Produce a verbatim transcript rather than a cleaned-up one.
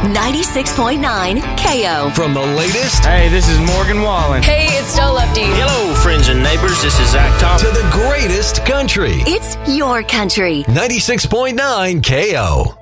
ninety-six point nine K O. From the latest. Hey, this is Morgan Wallen. Hey, it's Del Lefty. Hello, friends and neighbors. This is Zach Thomas. To the greatest country. It's your country. ninety-six point nine K O.